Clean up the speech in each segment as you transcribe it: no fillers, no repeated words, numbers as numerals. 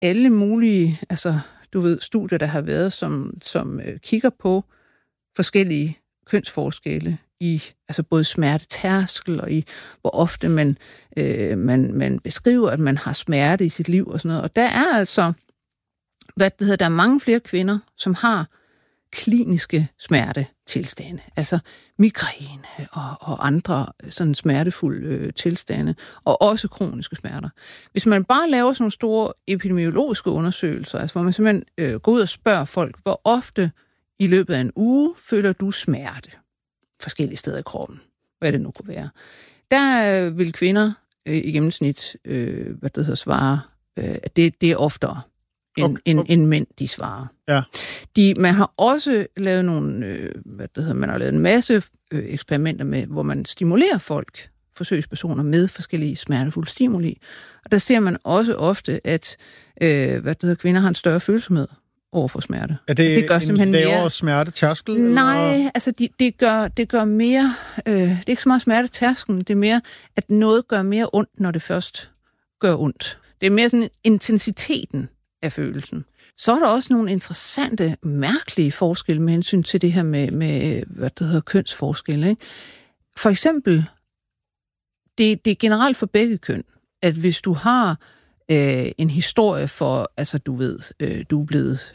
alle mulige, altså du ved, studier, der har været, som kigger på forskellige kønsforskelle i altså både smertetærskel og i hvor ofte man beskriver, at man har smerte i sit liv og sådan noget. Og der er altså, der er mange flere kvinder, som har kliniske smertetilstande, altså migræne og andre sådan smertefulde tilstande, og også kroniske smerter. Hvis man bare laver sådan nogle store epidemiologiske undersøgelser, altså hvor man simpelthen går ud og spørger folk, hvor ofte i løbet af en uge føler du smerte forskellige steder i kroppen, hvad det nu kunne være, der vil kvinder i gennemsnit svare, at det er oftere end mænd, de svarer. Ja. Man har også lavet nogle, man har lavet en masse eksperimenter med, hvor man stimulerer folk, forsøgspersoner, med forskellige smertefulde stimuli. Og der ser man også ofte, at kvinder har en større følsomhed over for smerte. Er det gør en lavere smertetærskel? Nej, eller? Altså det gør mere, det er ikke så meget smertetærskel, det er mere, at noget gør mere ondt, når det først gør ondt. Det er mere sådan intensiteten af følelsen. Så er der også nogle interessante, mærkelige forskelle med hensyn til det her med kønsforskelle. Ikke? For eksempel, det er generelt for begge køn, at hvis du har en historie for, altså du ved, du er blevet,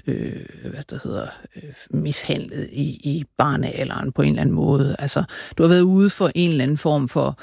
mishandlet i barnealderen på en eller anden måde, altså du har været ude for en eller anden form for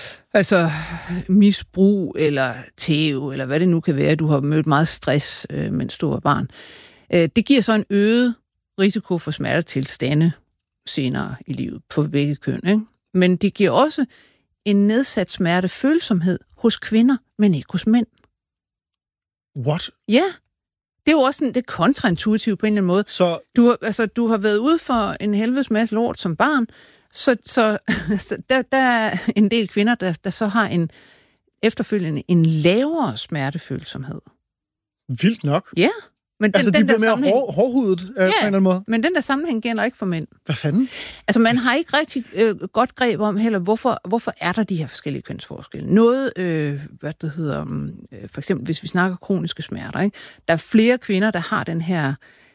misbrug eller tæv, eller hvad det nu kan være, du har mødt meget stress, mens du var barn. Det giver så en øget risiko for smertetilstande senere i livet på begge køn, ikke? Men det giver også en nedsat smertefølsomhed hos kvinder, men ikke hos mænd. What? Ja, det er jo også sådan, det er kontraintuitivt på en eller anden måde. Så du har været ude for en helvedes masse lort som barn, så der er en del kvinder, der så har efterfølgende en lavere smertefølsomhed. Vildt nok. Ja. Men de bliver mere hårdhudet på en eller anden måde. Men den der sammenhæng gælder ikke for mænd. Hvad fanden? Altså, man har ikke rigtig godt greb om heller, hvorfor er der de her forskellige kønsforskelle. Noget, for eksempel, hvis vi snakker kroniske smerter, ikke? Der er flere kvinder, der har den her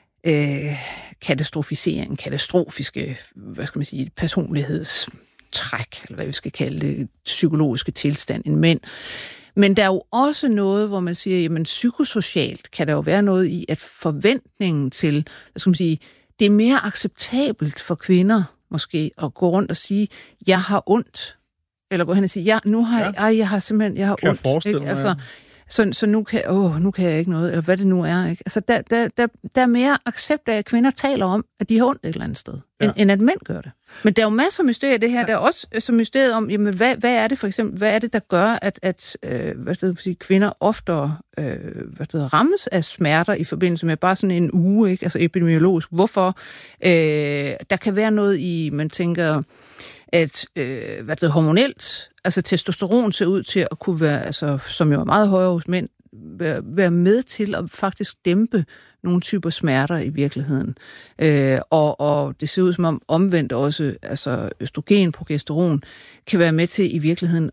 katastrofiske, personlighedstræk, eller hvad vi skal kalde det, psykologiske tilstand end mænd. Men der er jo også noget, hvor man siger, jamen psykosocialt kan der jo være noget i, at forventningen til, det er mere acceptabelt for kvinder måske at gå rundt og sige, jeg har ondt. Eller gå hen og sige, jeg har ondt. Ikke? Altså, så nu kan jeg ikke noget, eller hvad det nu er. Ikke? Altså, der er mere accept af, at kvinder taler om, at de har ondt et eller andet sted, end at mænd gør det. Men der er jo masser af mysterier i det her. Ja. Der er også så mysteriet om, jamen, hvad er det for eksempel, hvad er det, der gør, at kvinder oftere rammes af smerter i forbindelse med bare sådan en uge, ikke? Altså epidemiologisk. Hvorfor? Der kan være noget i, man tænker, at hormonelt, altså testosteron ser ud til at kunne være, altså, som jo er meget højere hos mænd, være med til at faktisk dæmpe nogle typer smerter i virkeligheden. Og det ser ud som om omvendt også, altså østrogen, progesteron, kan være med til i virkeligheden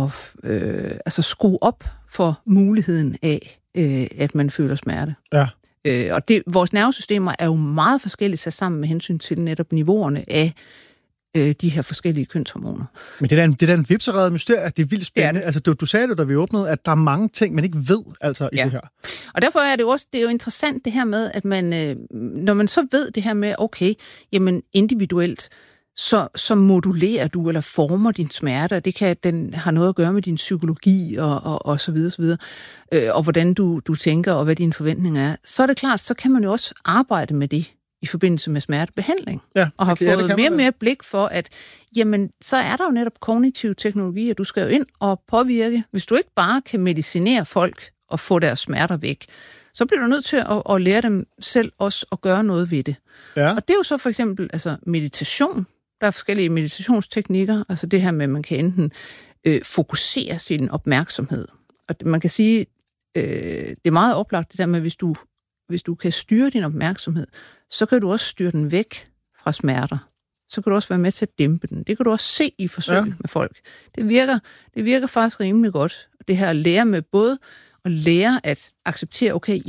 at skrue op for muligheden af, at man føler smerte. Ja. Og vores nervesystemer er jo meget forskelligt sat sammen med hensyn til netop niveauerne af de her forskellige kønshormoner. Men det er da en vipserede mysterie, det er vildt spændende. Ja. Altså, du sagde det, da vi åbnede, at der er mange ting, man ikke ved altså i det her. Og derfor er det er jo interessant det her med, at man, når man så ved det her med, okay, jamen individuelt, så modulerer du eller former din smerte, og den har noget at gøre med din psykologi og så videre, så videre, og hvordan du tænker, og hvad dine forventninger er. Så er det klart, så kan man jo også arbejde med det i forbindelse med smertebehandling. Ja, og har fået mere blik for, at jamen, så er der jo netop kognitiv teknologi, og du skal jo ind og påvirke. Hvis du ikke bare kan medicinere folk og få deres smerter væk, så bliver du nødt til at lære dem selv også at gøre noget ved det. Ja. Og det er jo så for eksempel meditation. Der er forskellige meditationsteknikker, altså det her med, at man kan enten fokusere sin opmærksomhed. Og man kan sige, det er meget oplagt det der med, hvis du kan styre din opmærksomhed, så kan du også styre den væk fra smerter. Så kan du også være med til at dæmpe den. Det kan du også se i forsøg med folk. Det virker faktisk rimelig godt. Det her at lære med både og lære at acceptere, okay,